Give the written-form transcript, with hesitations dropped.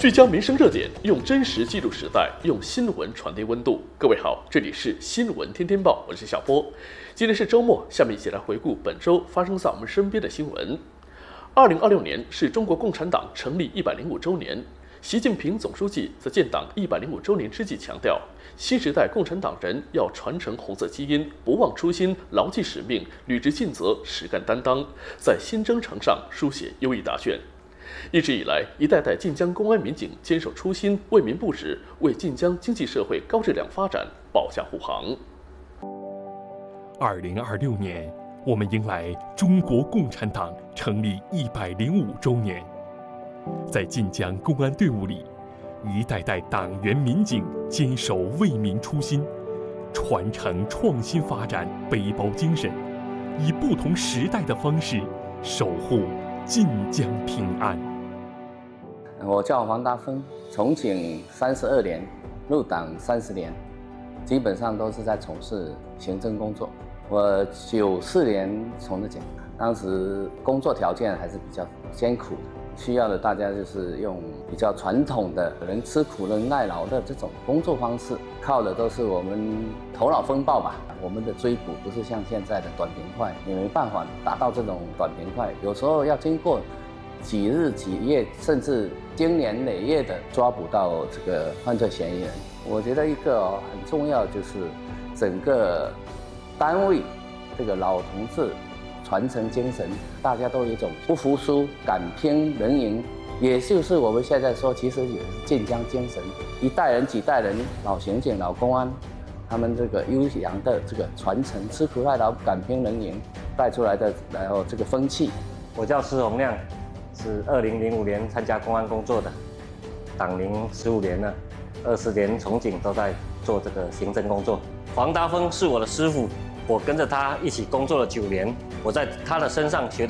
聚焦民生热点，用真实记录时代，用新闻传递温度。各位好，这里是新闻天天报，我是小波。今天是周末，下面一起来回顾本周发生在我们身边的新闻。2026年是中国共产党成立105周年。习近平总书记在建党105周年之际强调，新时代共产党人要传承红色基因，不忘初心，牢记使命，履职尽责，实干担当，在新征程上书写优异答卷。一直以来，一代代晋江公安民警坚守初心，为民不止，为晋江经济社会高质量发展保驾护航。 2026年，我们迎来中国共产党成立105周年。在晋江公安队伍里，一代代党员民警坚守为民初心，传承创新发展背包精神，以不同时代的方式守护晋江平安。 我叫黄大峰，从警32年，入党30年，基本上都是在从事行政工作。我94年从的警，当时工作条件还是比较艰苦的，需要的大家就是用比较传统的能吃苦能耐劳的这种工作方式，靠的都是我们头脑风暴吧。我们的追捕不是像现在的短平快，也没办法达到这种短平快，有时候要经过几日几夜，甚至经年累月的抓捕到这个犯罪嫌疑人。我觉得一个很重要就是整个单位这个老同志传承精神，大家都有一种不服输、敢拼能赢，也就是我们现在说，其实也是晋江精神，一代人几代人，老刑警、老公安，他们这个优良的这个传承，吃苦耐劳、敢拼能赢带出来的，然后这个风气。 我叫施洪亮，是2005年参加公安工作的，党龄15年了，20年从警都在做这个行政工作。黄达峰是我的师傅，我跟着他一起工作了9年，我在他的身上学到